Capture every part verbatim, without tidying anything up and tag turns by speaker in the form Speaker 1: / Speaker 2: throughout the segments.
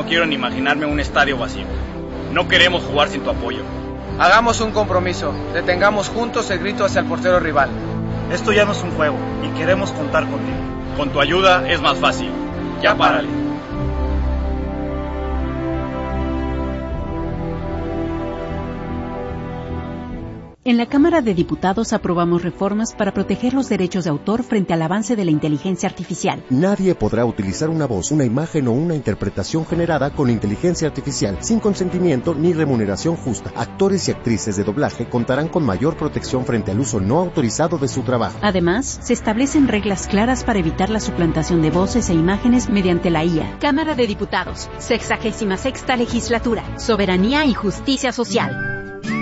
Speaker 1: quiero ni imaginarme un estadio vacío. No queremos jugar sin tu apoyo.
Speaker 2: Hagamos un compromiso. Detengamos juntos el grito hacia el portero rival.
Speaker 3: Esto ya no es un juego y queremos contar contigo.
Speaker 1: Con tu ayuda es más fácil. Ya párale.
Speaker 4: En la Cámara de Diputados aprobamos reformas para proteger los derechos de autor frente al avance de la inteligencia artificial.
Speaker 5: Nadie podrá utilizar una voz, una imagen o una interpretación generada con inteligencia artificial sin consentimiento ni remuneración justa. Actores y actrices de doblaje contarán con mayor protección frente al uso no autorizado de su trabajo.
Speaker 4: Además, se establecen reglas claras para evitar la suplantación de voces e imágenes mediante la I A. Cámara de Diputados, sexagésima sexta legislatura, soberanía y justicia social.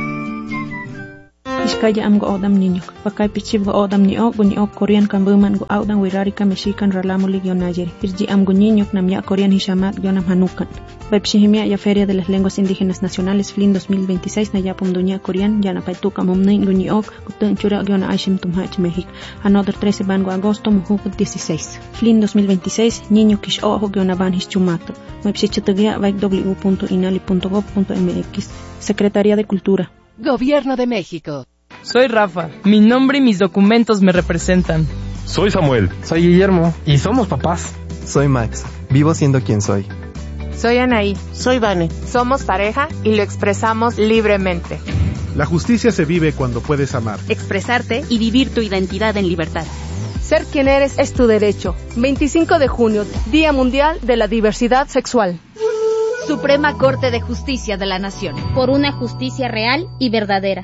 Speaker 6: Iskaya am go odam niño, pakay pichib go odam ni ok ni ok Korean kan buman go audan wirarika mexican ralamo ligio nayer. Irji am go niño nam ya Korean hishamat yonam hanukan. Bepshihimia ya Feria de las Lenguas Indígenas Nacionales F L I N dos mil veintiséis na ya pumdunia Korean ya na paituka momnin go ni ok gutun chura yona ashim tumhach México. Another trece ban go agosto mujuk dieciséis. F L I N dos mil veintiséis niño kish ojo yona ban hischumato. Mepsichatagia vaik w punto inali punto gov punto mx. Secretaría de Cultura.
Speaker 7: Gobierno de México.
Speaker 8: Soy Rafa. Mi nombre y mis documentos me representan.
Speaker 9: Soy Samuel.
Speaker 10: Soy Guillermo.
Speaker 9: Y somos papás.
Speaker 10: Soy Max. Vivo siendo quien soy.
Speaker 11: Soy Anaí.
Speaker 12: Soy Vane.
Speaker 11: Somos pareja y lo expresamos libremente.
Speaker 13: La justicia se vive cuando puedes amar,
Speaker 4: expresarte y vivir tu identidad en libertad.
Speaker 14: Ser quien eres es tu derecho. veinticinco de junio, Día Mundial de la Diversidad Sexual.
Speaker 15: Suprema Corte de Justicia de la Nación.
Speaker 16: Por una justicia real y verdadera.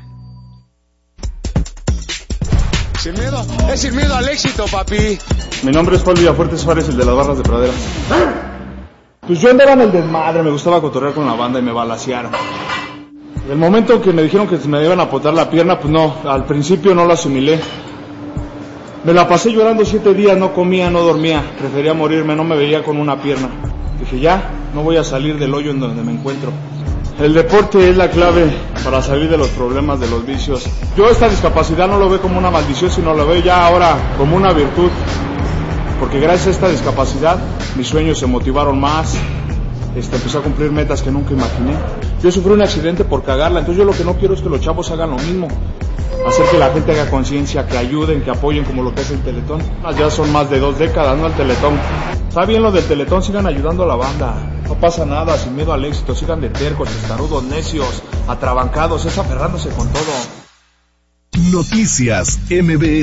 Speaker 17: Sin miedo, es sin miedo al éxito, papi.
Speaker 18: Mi nombre es Paul Villafuerte Suárez, el de las barras de pradera. Pues yo andaba en el desmadre, me gustaba cotorrear con la banda y me balacearon. El momento que me dijeron que me iban a apotar la pierna, pues no, al principio no lo asimilé. Me la pasé llorando siete días, no comía, no dormía, prefería morirme, no me veía con una pierna. Dije, ya, no voy a salir del hoyo en donde me encuentro. El deporte es la clave para salir de los problemas, de los vicios. Yo esta discapacidad no lo veo como una maldición, sino lo veo ya ahora como una virtud. Porque gracias a esta discapacidad, mis sueños se motivaron más, este, empecé a cumplir metas que nunca imaginé. Yo sufrí un accidente por cagarla, entonces yo lo que no quiero es que los chavos hagan lo mismo. Hacer que la gente haga conciencia, que ayuden, que apoyen como lo que hace el Teletón. Ya son más de dos décadas, ¿no? El Teletón. Está bien lo del Teletón, sigan ayudando a la banda. No pasa nada, sin miedo al éxito, sigan de tercos, testarudos, necios, atrabancados, es aferrándose con todo.
Speaker 19: Noticias M B S.